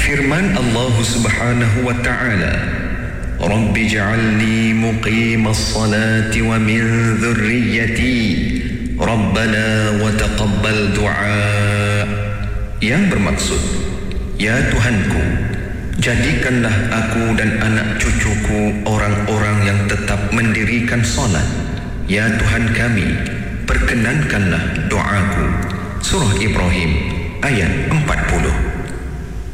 Firman Allah Subhanahu wa ta'ala, Rabbi ja'alni muqimas salati wa min dhurriyyati Rabbana wa taqabbal du'a, yang bermaksud, ya Tuhanku, jadikanlah aku dan anak cucuku orang-orang yang tetap mendirikan solat. Ya Tuhan kami, perkenankanlah doaku. Surah Ibrahim ayat 40.